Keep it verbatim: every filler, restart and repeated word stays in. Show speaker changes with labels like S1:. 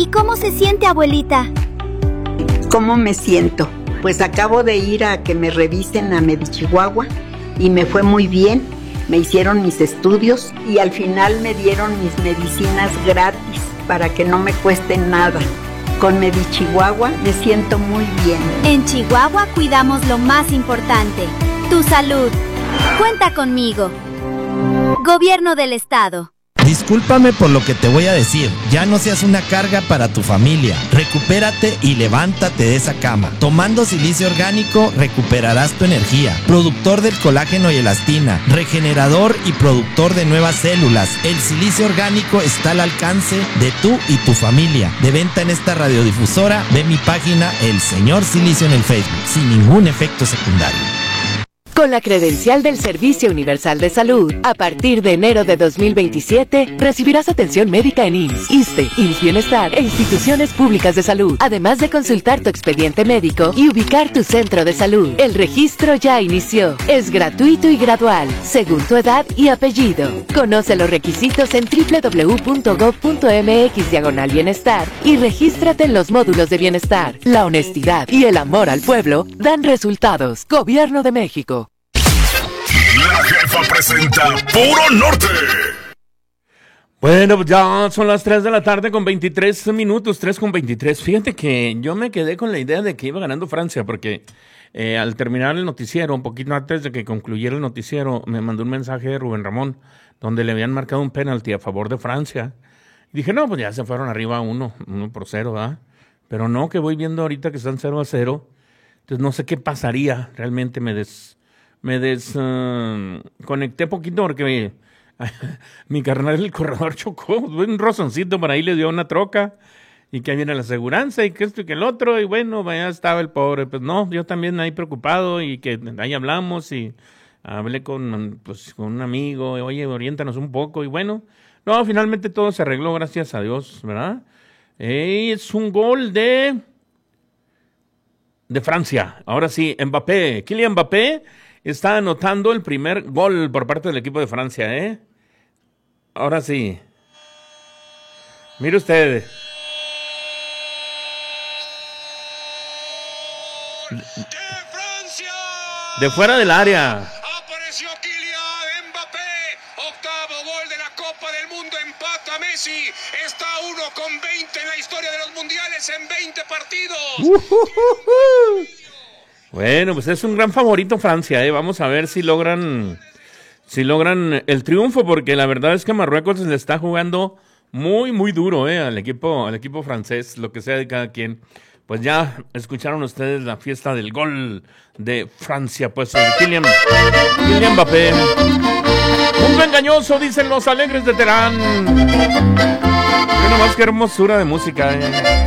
S1: ¿Y cómo se siente, abuelita?
S2: ¿Cómo me siento? Pues acabo de ir a que me revisen a Medichihuahua y me fue muy bien. Me hicieron mis estudios y al final me dieron mis medicinas gratis para que no me cuesten nada. Con Medichihuahua me siento muy bien.
S1: En Chihuahua cuidamos lo más importante, tu salud. Cuenta conmigo. Gobierno del Estado.
S3: Discúlpame por lo que te voy a decir, ya no seas una carga para tu familia. Recupérate y levántate de esa cama. Tomando silicio orgánico recuperarás tu energía. Productor del colágeno y elastina, regenerador y productor de nuevas células. El silicio orgánico está al alcance de tú y tu familia. De venta en esta radiodifusora, ve mi página El Señor Silicio en el Facebook, sin ningún efecto secundario.
S4: Con la credencial del Servicio Universal de Salud, a partir de enero de dos mil veintisiete, recibirás atención médica en I M S S, ISSSTE, I M S S Bienestar e instituciones públicas de salud, además de consultar tu expediente médico y ubicar tu centro de salud. El registro ya inició. Es gratuito y gradual, según tu edad y apellido. Conoce los requisitos en doble u doble u doble u punto gob punto eme equis diagonal bienestar y regístrate en los módulos de bienestar. La honestidad y el amor al pueblo dan resultados. Gobierno de México.
S5: La Jefa presenta Puro Norte.
S6: Bueno, pues ya son las tres de la tarde con veintitrés minutos, tres con veintitrés. Fíjate que yo me quedé con la idea de que iba ganando Francia, porque eh, al terminar el noticiero, un poquito antes de que concluyera el noticiero, me mandó un mensaje de Rubén Ramón, donde le habían marcado un penalti a favor de Francia. Y dije, no, pues ya se fueron arriba uno, uno por cero, ¿verdad? Pero no, que voy viendo ahorita que están cero a cero. Entonces no sé qué pasaría, realmente me des... Me desconecté uh, poquito porque mi, mi carnal el corredor chocó, un rozoncito por ahí, le dio una troca y que ahí viene la aseguranza y que esto y que el otro y bueno, ya estaba el pobre. Pues no, yo también ahí preocupado y que ahí hablamos y hablé con, pues, con un amigo, y, oye, oriéntanos un poco y bueno, no, finalmente todo se arregló, gracias a Dios, ¿verdad? Eh, es un gol de, de Francia, ahora sí, Mbappé, Kylian Mbappé está anotando el primer gol por parte del equipo de Francia, ¿eh? Ahora sí. Mire usted.
S5: ¡De Francia!
S6: De fuera del área.
S5: Apareció Kylian Mbappé. Octavo gol de la Copa del Mundo. Empata Messi. Está uno con veinte en la historia de los mundiales en veinte partidos.
S6: Uh-huh. Bueno, pues es un gran favorito Francia, ¿eh? Vamos a ver si logran, si logran el triunfo, porque la verdad es que Marruecos le está jugando muy, muy duro, ¿eh? Al equipo, al equipo francés, lo que sea de cada quien. Pues ya escucharon ustedes la fiesta del gol de Francia, pues el Kylian, Kylian Mbappé. Mundo engañoso, dicen los alegres de Terán. Pero nomás qué hermosura de música, ¿eh?